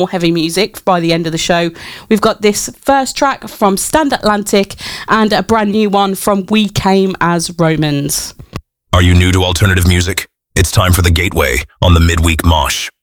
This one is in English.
more heavy music by the end of the show. We've got this first track from Stand Atlantic and a brand new one from We Came as Romans. Are you new to alternative music? It's time for The Gateway on the Midweek Mosh.